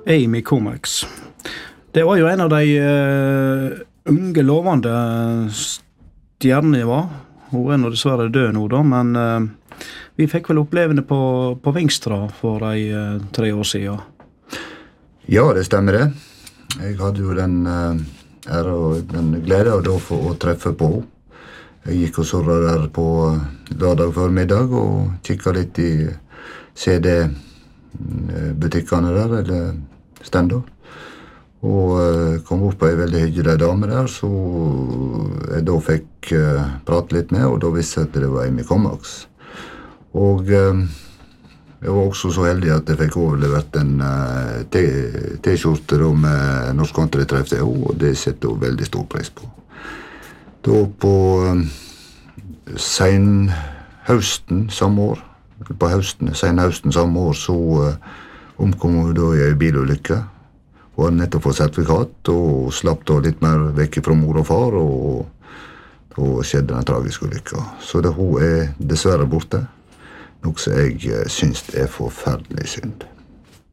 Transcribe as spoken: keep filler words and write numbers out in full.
Amy Cormax. Det var jo en av de uh, unge lovende stjernene var. Hun er nå dessverre død nå da, men uh, vi fikk vel oppleve det på, på Vingstra for de uh, tre år siden. Ja, det stemmer det. Jeg hadde jo den uh, ære og den glede av da for å treffe på henne. Jeg gikk og surret der på lørdag før middag og kikket litt i C D-butikkene der, eller stender. Og uh, kom opp på en veldig hyggelig dame der, så jeg da fikk uh, prate litt med, og da visste jeg at det var Amy Cormax. Og uh, jeg var også så heldig at jeg fikk overlevert en uh, T-skjorte med Norsk Country-treff til henne, og det setter hun veldig stor pris på. Da på um, senhøsten samme år, på høsten, senhøsten samme år, så uh, omkom hun da i en bilulykke. Hun hadde nettopp fått sertifikat, og slapp da litt mer vekk fra mor og far, og da skjedde den tragiske ulykka. Så det, hun er dessverre borte, noe som jeg uh, synes er forferdelig synd.